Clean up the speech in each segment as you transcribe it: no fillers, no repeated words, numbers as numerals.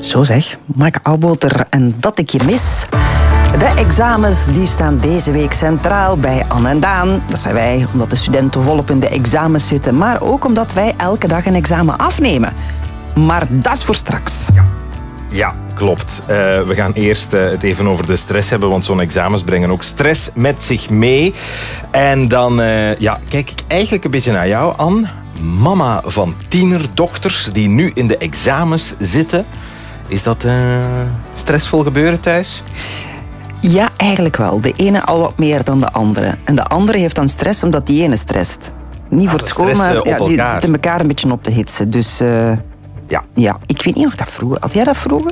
Zo zeg, Mark Ouboter en dat ik je mis. De examens die staan deze week centraal bij Anne en Daan. Dat zijn wij, omdat de studenten volop in de examens zitten. Maar ook omdat wij elke dag een examen afnemen. Maar dat is voor straks. Ja, klopt. We gaan eerst het even over de stress hebben, want zo'n examens brengen ook stress met zich mee. En dan kijk ik eigenlijk een beetje naar jou, Anne. Mama van tienerdochters die nu in de examens zitten. Is dat stressvol gebeuren thuis? Ja, eigenlijk wel. De ene al wat meer dan de andere. En de andere heeft dan stress omdat die ene stresst. Niet voor het school, maar die zitten elkaar een beetje op te hitsen. Dus ja, ik weet niet of dat vroeger... Had jij dat vroeger?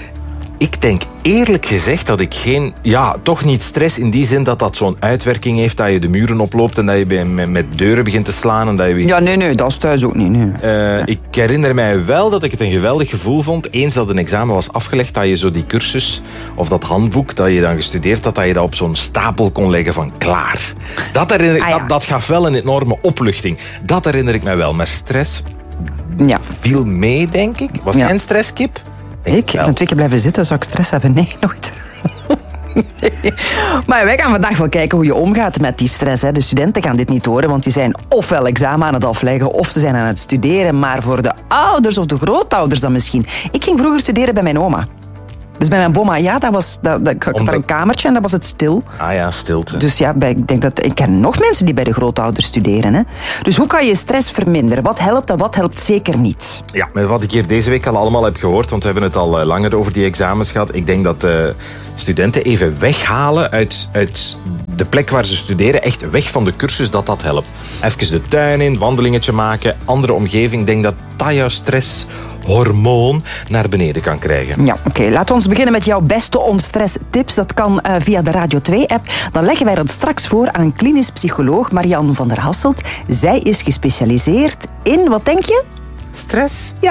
Ik denk eerlijk gezegd dat ik geen... Ja, toch niet stress in die zin dat dat zo'n uitwerking heeft, dat je de muren oploopt en dat je met deuren begint te slaan. En dat je... Ja, nee, dat is thuis ook niet. Nee. Ik herinner mij wel dat ik het een geweldig gevoel vond. Eens dat een examen was afgelegd, dat je zo die cursus of dat handboek dat je dan gestudeerd had, dat je dat op zo'n stapel kon leggen van klaar. Dat herinner ik, dat gaf wel een enorme opluchting. Dat herinner ik mij wel. Maar stress viel mee, denk ik. Was jij een stresskip? Ik heb 2 keer blijven zitten, zou ik stress hebben? Nee, nooit. Nee. Maar wij gaan vandaag wel kijken hoe je omgaat met die stress. Hè. De studenten gaan dit niet horen, want die zijn ofwel examen aan het afleggen of ze zijn aan het studeren. Maar voor de ouders of de grootouders dan misschien. Ik ging vroeger studeren bij mijn oma. Dus bij mijn bomma, ik had daar een kamertje en dat was het stil. Ah ja, stilte. Dus ja, ik ken nog mensen die bij de grootouders studeren. Hè. Dus hoe kan je stress verminderen? Wat helpt en wat helpt zeker niet? Ja, met wat ik hier deze week al allemaal heb gehoord, want we hebben het al langer over die examens gehad. Ik denk dat studenten even weghalen uit de plek waar ze studeren, echt weg van de cursus, dat helpt. Even de tuin in, wandelingetje maken, andere omgeving. Ik denk dat jouw stresshormoon naar beneden kan krijgen. Ja, oké. Laten we ons beginnen met jouw beste onstress-tips. Dat kan via de Radio 2-app. Dan leggen wij dat straks voor aan klinisch psycholoog Marianne van der Hasselt. Zij is gespecialiseerd in, wat denk je? Stress? Ja.